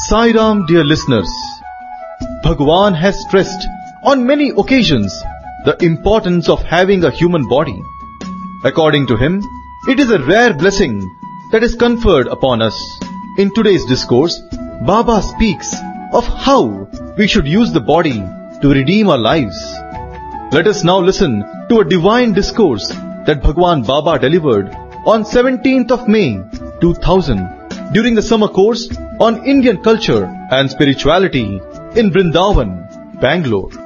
Sai Ram, dear listeners, Bhagwan has stressed on many occasions the importance of having a human body. According to him, it is a rare blessing that is conferred upon us. In today's discourse, Baba speaks of how we should use the body to redeem our lives. Let us now listen to a divine discourse that Bhagwan Baba delivered on 17th of May 2000 during the summer course on Indian culture and spirituality in Vrindavan, Bangalore.